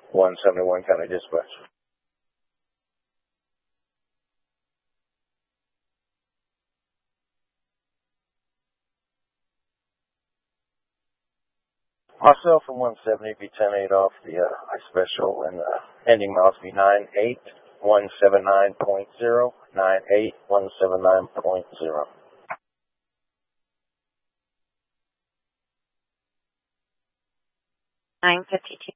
171 County Dispatch. Myself from 170 be 10-8 off the high special and ending miles be 98179.0, 98179.0. 952